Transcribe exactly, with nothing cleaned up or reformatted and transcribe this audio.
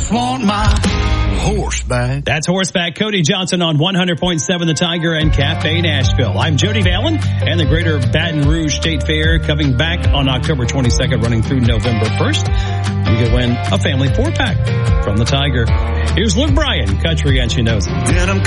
just want my horseback. That's Horseback. Cody Johnson on one hundred point seven The Tiger and Cafe Nashville. I'm Jody Vallon, and the Greater Baton Rouge State Fair coming back on October twenty-second, running through November first. You can win a family four-pack from the Tiger. Here's Luke Bryan, Country and She Knows It. Then I'm